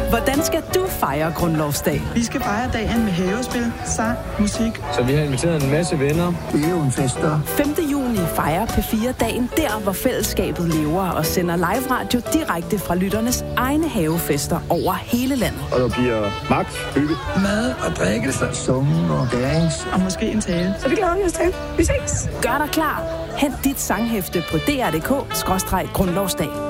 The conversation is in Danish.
Hvordan skal du fejre Grundlovsdag? Vi skal fejre dagen med havespil, sang, musik. Så vi har inviteret en masse venner. Det er jo en fest, der. 5. juni fejrer P4 dagen der, hvor fællesskabet lever og sender live radio direkte fra lytternes egne havefester over hele landet. Og der bliver magt, hygge, mad og drikkelse, summen og dance. Og måske en tale. Så det glæder vi os til. Vi ses. Gør dig klar. Hent dit sanghæfte på dr.dk/grundlovsdag.